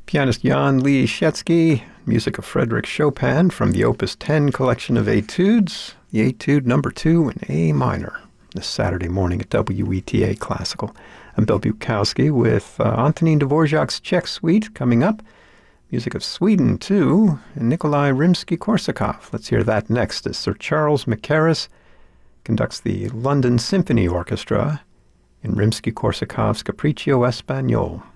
Pianist Jan Liszewski, music of Frédéric Chopin from the Opus 10 collection of etudes, the etude number 2 in A minor, this Saturday morning at WETA Classical. I'm Bill Bukowski with Antonin Dvorak's Czech Suite coming up. Music of Sweden, too, and Nikolai Rimsky-Korsakov. Let's hear that next as Sir Charles Mackerras conducts the London Symphony Orchestra in Rimsky-Korsakov's Capriccio Espagnole.